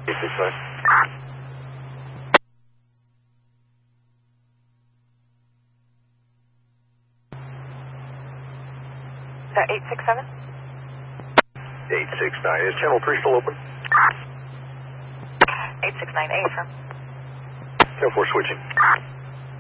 869. 867? 869. Is channel 3 still open? 869A, sir. Channel 4 switching.